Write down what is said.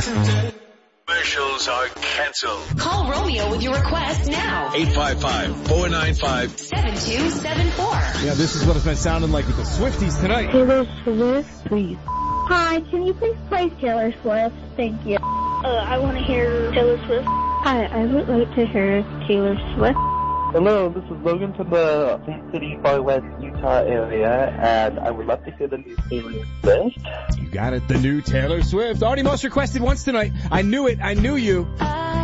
Commercials are canceled. Call Romeo with your request now. 855-495-7274. Yeah, this is what it's been sounding like with the Swifties tonight. Taylor Swift, please. Hi, can you please play Taylor Swift? Thank you. I want to hear Taylor Swift. Hi, I would like to hear Taylor Swift. Hello, this is Logan from the St. City, Far West Utah area, and I would love to hear the new Taylor Swift. You got it, the new Taylor Swift. Already most requested once tonight. I knew it. I knew you.